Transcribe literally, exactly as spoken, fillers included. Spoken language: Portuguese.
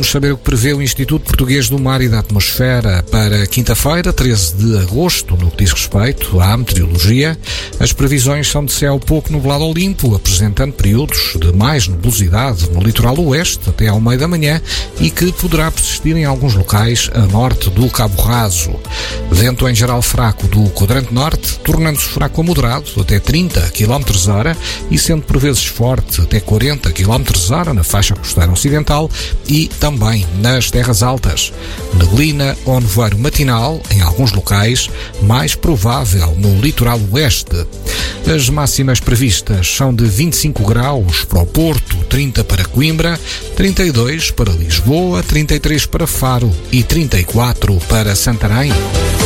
Vamos saber o que prevê o Instituto Português do Mar e da Atmosfera para quinta-feira, treze de agosto, no que diz respeito à meteorologia. As previsões são de céu pouco nublado ou limpo, apresentando períodos de mais nebulosidade no litoral oeste até ao meio da manhã e que poderá persistir em alguns locais a norte do Cabo Raso. Vento em geral fraco do quadrante norte, tornando-se fraco a moderado até trinta quilómetros por hora e sendo por vezes forte até quarenta quilómetros por hora na faixa costeira ocidental e também nas terras altas. Neblina ou nevoeiro matinal em alguns locais, mais provável no litoral oeste. As máximas previstas são de vinte e cinco graus para o Porto, trinta para Coimbra, trinta e dois para Lisboa, trinta e três para Faro e trinta e quatro para Santarém.